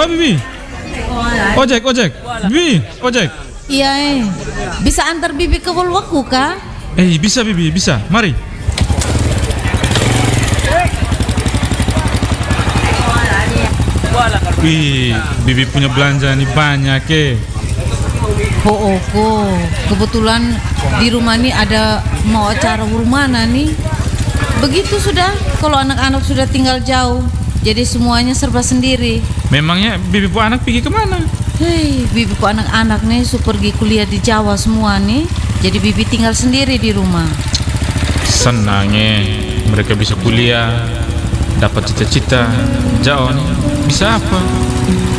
Oh Bibi, ojek. Bibi, ojek. Iya, bisa antar bibi ke Wolwaku kah? Bisa Bibi, bisa. Mari. Wih, Bibi punya belanja nih banyak Oh, kebetulan di rumah nih ada mau acara rumana nih. Begitu sudah, kalau anak-anak sudah tinggal jauh, jadi semuanya serba sendiri. Memangnya Bibi pu anak pergi kemana? Hei, bibiku anak-anak nih pergi kuliah di Jawa semua nih. Jadi bibi tinggal sendiri di rumah. Senangnya mereka bisa kuliah, dapat cita-cita. Jauh nih, bisa apa?